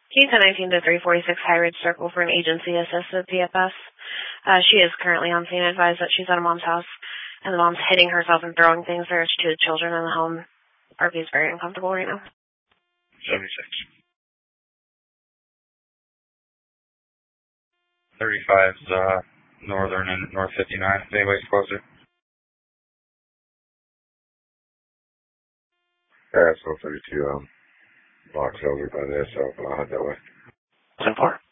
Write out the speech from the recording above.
Keith 1019 to 346 High Ridge Circle for an agency-assisted PFS. She is currently on scene. Advised that she's at a mom's house, and the mom's hitting herself and throwing things. There's two children in the home. RV is very uncomfortable right now. 76. 35's northern and north 59. If anybody's closer. Yeah, so 32 Box Elder by there, so I'll head that way. 10-4.